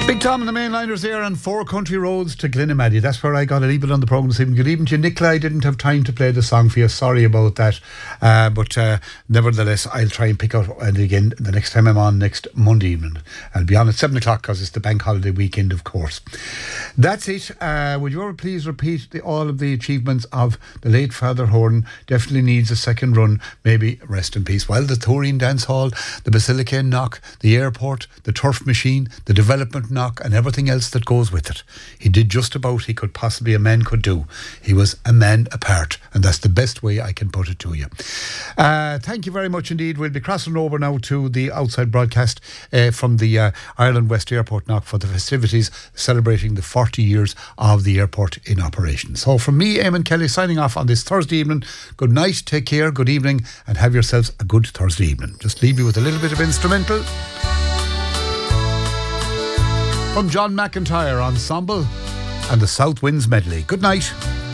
Big Tom and the mainliners there on 4 country roads to Glenamaddy. That's where I got a little bit on the programme this evening. Good evening to you, Nicola. I didn't have time to play the song for you. Sorry about that. But nevertheless, I'll try and pick out it again the next time I'm on next Monday evening. I'll be on at 7 o'clock because it's the bank holiday weekend, of course. That's it. Would you ever please repeat all of the achievements of the late Father Horn? Definitely needs a second run. Maybe rest in peace. Well, the Taurine Dance Hall, the Basilica Knock, the airport, the turf machine, the development knock and everything else that goes with it. He did just about he could possibly a man could do. He was a man apart, and that's the best way I can put it to you. Thank you very much indeed. We'll be crossing over now to the outside broadcast from the Ireland West Airport knock for the festivities celebrating the 40 years of the airport in operation. So from me, Eamon Kelly, signing off on this Thursday evening. Good night, take care, good evening, and have yourselves a good Thursday evening. Just leave you with a little bit of instrumental from John McIntyre Ensemble and the South Winds Medley. Good night.